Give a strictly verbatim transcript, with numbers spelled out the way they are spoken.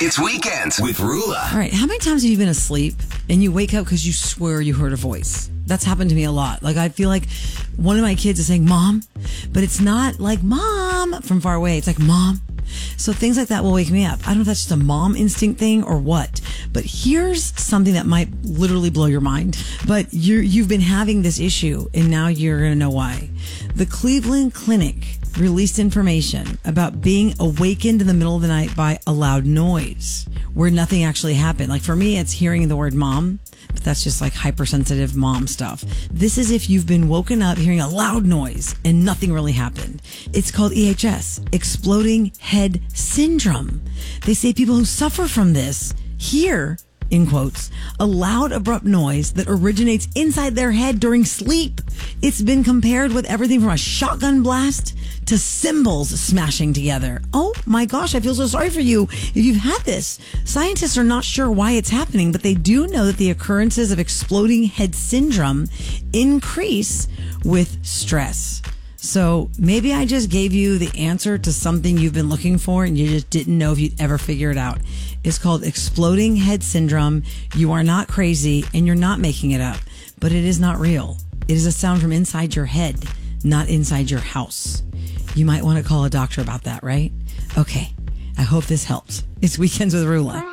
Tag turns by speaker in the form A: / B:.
A: It's Weekends with Rula.
B: All right, how many times have you been asleep and you wake up because you swear you heard a voice? That's happened to me a lot. Like, I feel like one of my kids is saying, Mom, but it's not like Mom from far away. It's like, Mom. So things like that will wake me up. I don't know if that's just a mom instinct thing or what, but here's something that might literally blow your mind. But you're, you've been having this issue and now you're going to know why. The Cleveland Clinic released information about being awakened in the middle of the night by a loud noise where nothing actually happened. Like for me, it's hearing the word mom, but that's just like hypersensitive mom stuff. This is if you've been woken up hearing a loud noise and nothing really happened. It's called E H S, exploding head syndrome. They say people who suffer from this hear, in quotes, a loud, abrupt noise that originates inside their head during sleep. It's been compared with everything from a shotgun blast to cymbals smashing together. Oh my gosh, I feel so sorry for you if you've had this. Scientists are not sure why it's happening, but they do know that the occurrences of exploding head syndrome increase with stress. So maybe I just gave you the answer to something you've been looking for and you just didn't know if you'd ever figure it out. It's called exploding head syndrome. You are not crazy and you're not making it up, but it is not real. It is a sound from inside your head, not inside your house. You might want to call a doctor about that, right? Okay. I hope this helps. It's Weekends with Rula.